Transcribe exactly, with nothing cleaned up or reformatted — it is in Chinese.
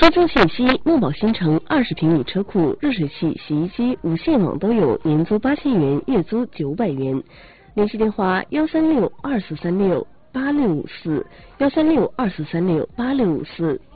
车中信息：墨宝新城二十平米车库，热水器、洗衣机、无线网都有，年租八千元，月租九百元。联系电话：幺三六二四三六八六五四，幺三六二四三六八六五四。